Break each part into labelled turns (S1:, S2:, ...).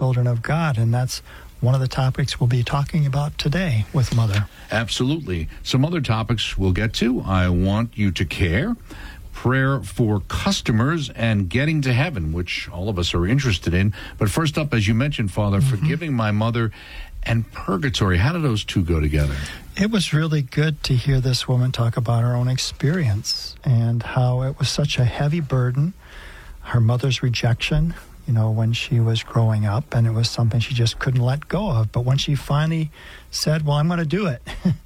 S1: children of God, and that's one of the topics we'll be talking about today with Mother.
S2: Absolutely. Some other topics we'll get to. I want you to care. Prayer for customers and getting to heaven, which all of us are interested in. But first up, as you mentioned, Father, forgiving my mother and purgatory. How do those two go together?
S1: It was really good to hear this woman talk about her own experience and how it was such a heavy burden, her mother's rejection, when she was growing up, and it was something she just couldn't let go of. But when she finally said, well, I'm going to do it,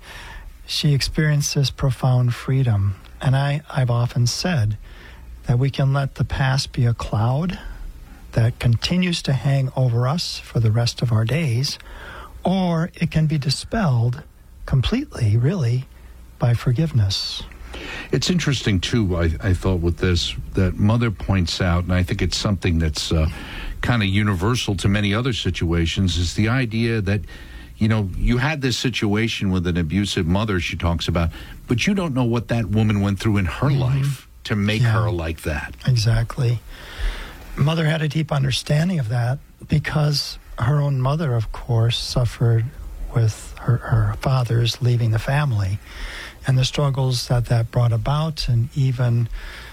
S1: she experienced this profound freedom. And I've often said that we can let the past be a cloud that continues to hang over us for the rest of our days, or it can be dispelled completely, really, by forgiveness.
S2: It's interesting, too, I thought with this, that Mother points out, and I think it's something that's kind of universal to many other situations, is the idea that, you had this situation with an abusive mother she talks about, but you don't know what that woman went through in her life to make her like that.
S1: Exactly. Mother had a deep understanding of that because her own mother, of course, suffered with her father's leaving the family and the struggles that brought about, and even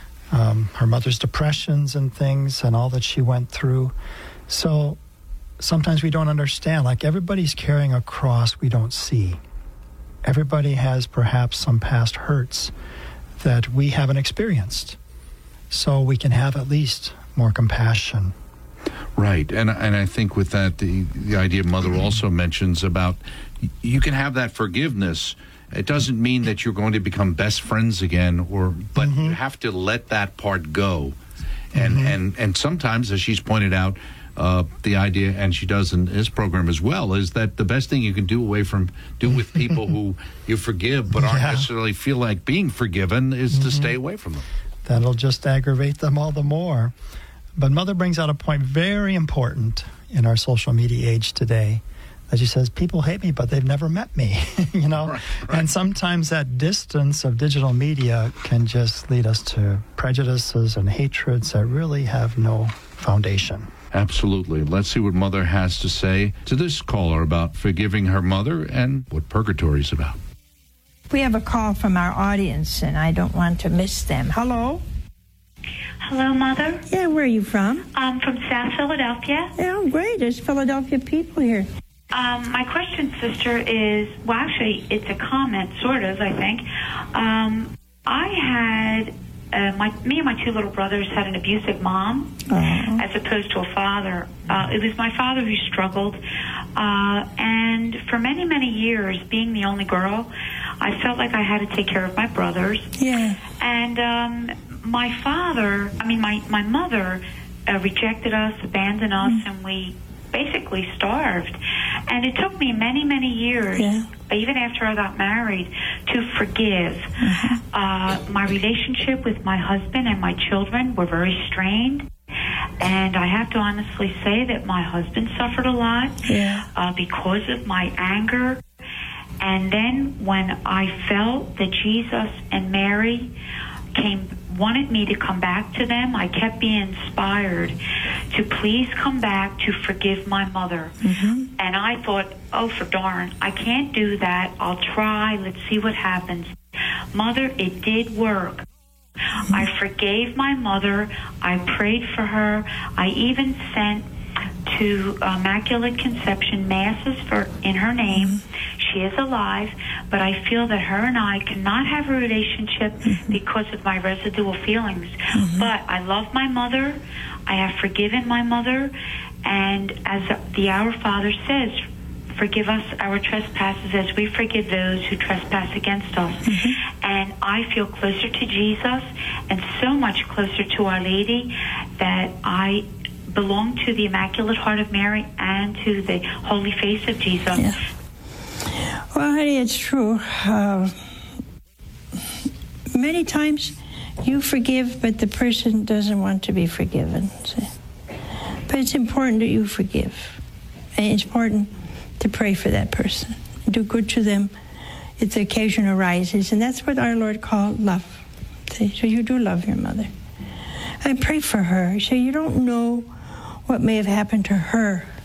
S1: her mother's depressions and things and all that she went through. So sometimes we don't understand, like everybody's carrying a cross we don't see. Everybody has perhaps some past hurts that we haven't experienced. So we can have at least more compassion.
S2: Right. And I think with that, the idea Mother also mentions about you can have that forgiveness. It doesn't mean that you're going to become best friends again, but you have to let that part go. And sometimes, as she's pointed out, the idea, and she does in this program as well, is that the best thing you can do with people who you forgive but aren't necessarily feel like being forgiven is to stay away from them.
S1: That'll just aggravate them all the more. But Mother brings out a point very important in our social media age today, that she says, people hate me, but they've never met me, Right. And sometimes that distance of digital media can just lead us to prejudices and hatreds that really have no foundation.
S2: Absolutely. Let's see what Mother has to say to this caller about forgiving her mother and what purgatory is about.
S3: We have a call from our audience, and I don't want to miss them. Hello?
S4: Hello, Mother.
S3: Yeah, where are you from?
S4: I'm from South Philadelphia.
S3: Yeah, great. There's Philadelphia people here.
S4: My question, sister, is, well, actually, it's a comment, sort of, I think. I had, me and my two little brothers had an abusive mom, as opposed to a father. It was my father who struggled. And for many, many years, being the only girl, I felt like I had to take care of my brothers.
S3: Yeah.
S4: And my mother rejected us, abandoned us, and we basically starved. And it took me many, many years, even after I got married, to forgive. My relationship with my husband and my children were very strained. And I have to honestly say that my husband suffered a lot because of my anger. And then when I felt that Jesus and Mary wanted me to come back to them, I kept being inspired to please come back to forgive my mother. And I thought, oh, for darn, I can't do that. I'll try. Let's see what happens. Mother, it did work. I forgave my mother. I prayed for her. I even sent to Immaculate Conception masses in her name. She is alive, but I feel that her and I cannot have a relationship because of my residual feelings. But I love my mother. I have forgiven my mother. And as the Our Father says, forgive us our trespasses as we forgive those who trespass against us. And I feel closer to Jesus and so much closer to Our Lady that I belong to the Immaculate Heart of Mary and to the Holy Face of Jesus.
S3: Well, honey, it's true. Many times you forgive, but the person doesn't want to be forgiven. But it's important that you forgive. And it's important to pray for that person. Do good to them if the occasion arises. And that's what our Lord called love. See? So you do love your mother. And pray for her. So you don't know what may have happened to her